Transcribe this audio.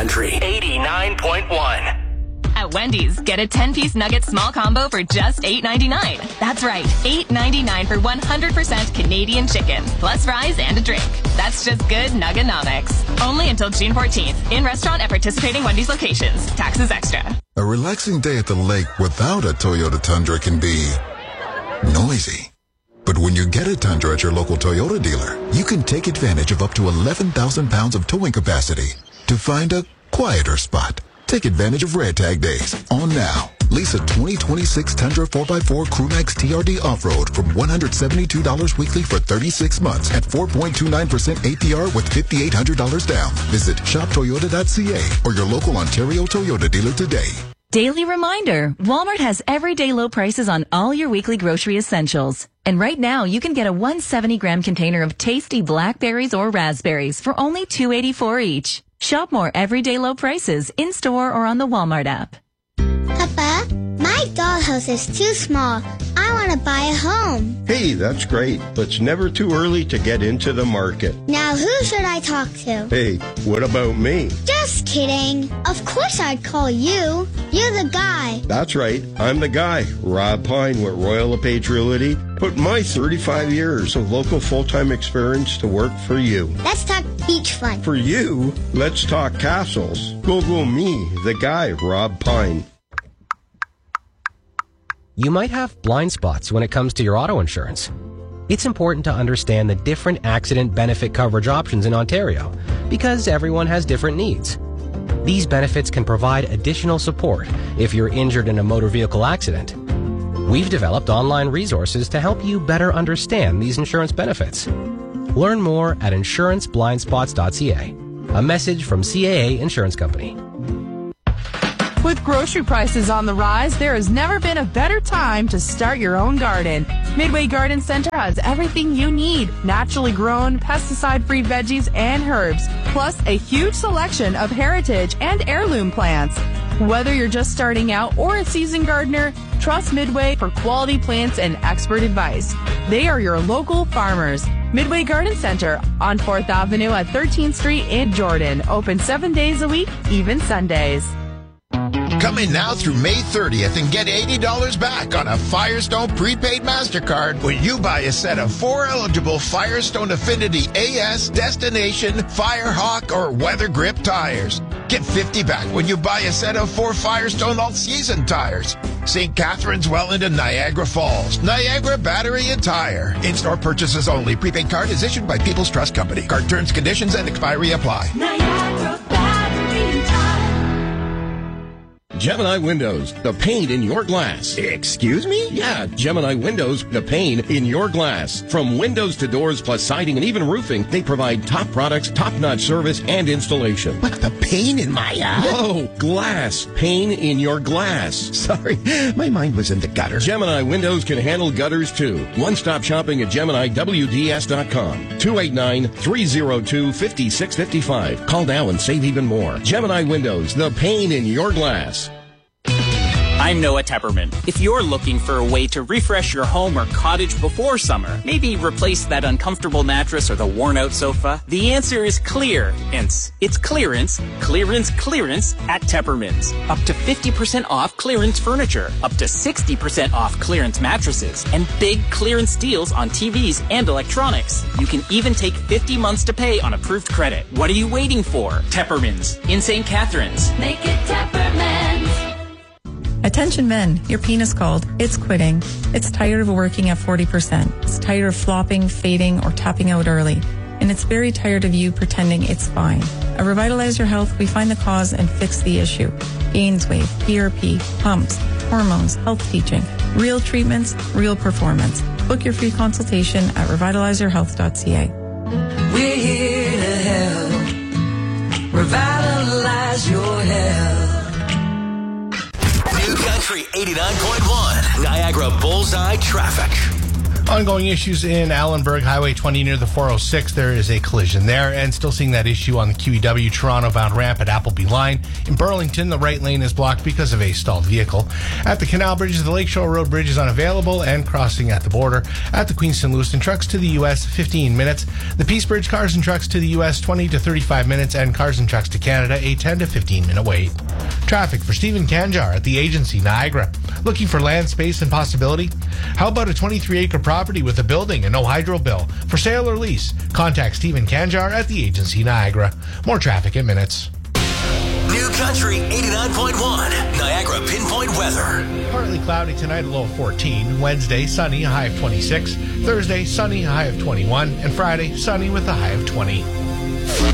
Country 89.1. At Wendy's, get a 10-piece nugget small combo for just $8.99. That's right, $8.99 for 100% Canadian chicken, plus fries and a drink. That's just good Nugganomics. Only until June 14th. In restaurant at participating Wendy's locations. Taxes extra. A relaxing day at the lake without a Toyota Tundra can be noisy. But when you get a Tundra at your local Toyota dealer, you can take advantage of up to 11,000 pounds of towing capacity to find a quieter spot. Take advantage of Red Tag Days on now. Lease a 2026 Tundra 4x4 Crewmax TRD Off-Road from $172 weekly for 36 months at 4.29% APR with $5,800 down. Visit shoptoyota.ca or your local Ontario Toyota dealer today. Daily reminder, Walmart has everyday low prices on all your weekly grocery essentials. And right now, you can get a 170-gram container of tasty blackberries or raspberries for only $2.84 each. Shop more everyday low prices in-store or on the Walmart app. Papa, my dollhouse is too small. I want to buy a home. Hey, that's great, but it's never too early to get into the market. Now who should I talk to? Hey, what about me? Just kidding. Of course I'd call you. You're the guy. That's right. I'm the guy, Rob Pine with Royal LePage Realty. Put my 35 years of local full-time experience to work for you. Let's talk beach fun. For you, let's talk castles. Google me, the guy, Rob Pine. You might have blind spots when it comes to your auto insurance. It's important to understand the different accident benefit coverage options in Ontario because everyone has different needs. These benefits can provide additional support if you're injured in a motor vehicle accident. We've developed online resources to help you better understand these insurance benefits. Learn more at insuranceblindspots.ca. A message from CAA Insurance Company. With grocery prices on the rise, there has never been a better time to start your own garden. Midway Garden Center has everything you need. Naturally grown, pesticide-free veggies and herbs, plus a huge selection of heritage and heirloom plants. Whether you're just starting out or a seasoned gardener, trust Midway for quality plants and expert advice. They are your local farmers. Midway Garden Center on 4th Avenue at 13th Street in Jordan. Open 7 days a week, even Sundays. Come in now through May 30th and get $80 back on a Firestone prepaid MasterCard when you buy a set of 4 eligible Firestone Affinity AS, Destination, Firehawk, or Weather Grip tires. Get $50 back when you buy a set of 4 Firestone All-Season tires. St. Catharines, Welland, and Niagara Falls. Niagara Battery and Tire. In-store purchases only. Prepaid card is issued by People's Trust Company. Card terms, conditions, and expiry apply. Niagara Battery and Tire. Gemini Windows, the pane in your glass. Excuse me? Yeah, Gemini Windows, the pane in your glass. From windows to doors plus siding and even roofing, they provide top products, top-notch service, and installation. What, the pane in my eye? Whoa, glass. Pane in your glass. Sorry, my mind was in the gutter. Gemini Windows can handle gutters, too. One-stop shopping at GeminiWDS.com. 289-302-5655. Call now and save even more. Gemini Windows, the pane in your glass. I'm Noah Tepperman. If you're looking for a way to refresh your home or cottage before summer, maybe replace that uncomfortable mattress or the worn-out sofa, the answer is clearance. It's clearance at Tepperman's. Up to 50% off clearance furniture, up to 60% off clearance mattresses, and big clearance deals on TVs and electronics. You can even take 50 months to pay on approved credit. What are you waiting for? Tepperman's in St. Catharines. Make it Tepperman's. Attention men, your penis cold. It's quitting. It's tired of working at 40%. It's tired of flopping, fading, or tapping out early. And it's very tired of you pretending it's fine. At Revitalize Your Health, we find the cause and fix the issue. Gainswave, PRP, pumps, hormones, health teaching, real treatments, real performance. Book your free consultation at revitalizeyourhealth.ca. We're here to help. Revitalize your health. New Country 89.1, Niagara Bullseye Traffic. Ongoing issues in Allenburg, Highway 20 near the 406. There is a collision there, and still seeing that issue on the QEW Toronto-bound ramp at Appleby Line. In Burlington, the right lane is blocked because of a stalled vehicle. At the Canal Bridges, the Lakeshore Road Bridge is unavailable and crossing at the border. At the Queenston-Lewiston, trucks to the U.S., 15 minutes. The Peace Bridge, cars and trucks to the U.S., 20 to 35 minutes, and cars and trucks to Canada, a 10 to 15-minute wait. Traffic for Stephen Kanjar at the Agency Niagara. Looking for land, space, and possibility? How about a 23-acre property with a building and no hydro bill? For sale or lease? Contact Stephen Kanjar at the Agency Niagara. More traffic in minutes. New Country 89.1. Niagara Pinpoint Weather. Partly cloudy tonight, a low of 14. Wednesday, sunny, a high of 26. Thursday, sunny, a high of 21. And Friday, sunny with a high of 20.